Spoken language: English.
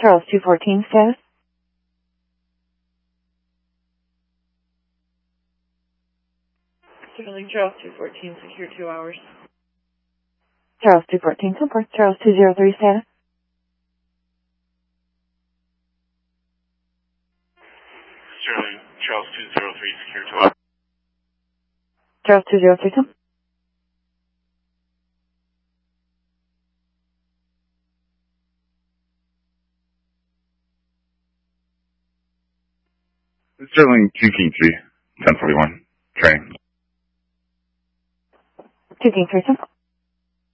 Charles 214 status. Sterling Charles 214, secure 2 hours. Charles 214, confirm. Charles 203 status. Sterling Charles 203, secure 2 hours. Charles 203, come. Sterling 2 King 3, 1041, training. 2 King 3, come.